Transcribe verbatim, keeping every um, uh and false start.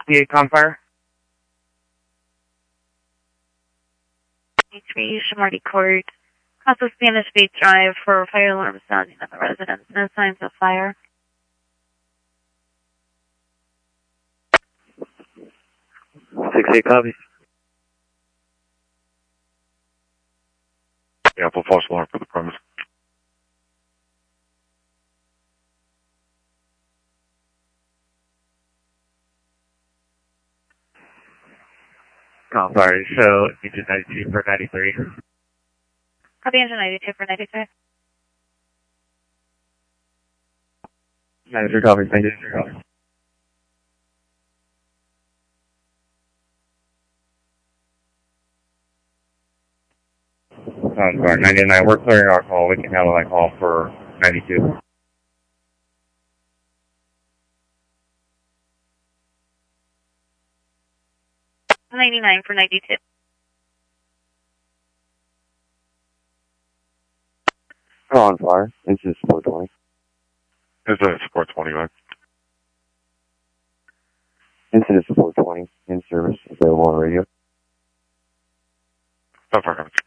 The Confire. three, Shamarty Court, across the Spanish Bay Drive for fire alarm sounding at the residence. No signs of fire. six eight copy. Yeah, full false alarm for the premise. Confire, show engine ninety-two for ninety-three. Copy engine ninety-two for ninety-three. ninety-three copy, ninety-three copy. Confire, ninety-nine, we're clearing our call. We can handle that call for ninety-two. ninety-nine for ninety-two. On fire, incident support twenty. Incident support twenty-one. Incident support twenty, in service, available on radio. Confire.